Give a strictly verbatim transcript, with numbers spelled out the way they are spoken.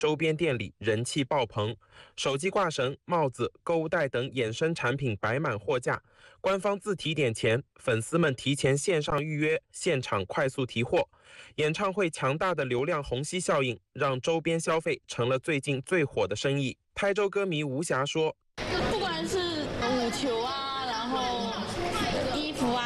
周边店里人气爆棚，手机挂绳、帽子、购物袋等衍生产品摆满货架。官方自提点前，粉丝们提前线上预约，现场快速提货。演唱会强大的流量虹吸效应，让周边消费成了最近最火的生意。台州歌迷吴霞说：“ 不管是舞球啊，然后衣服啊。”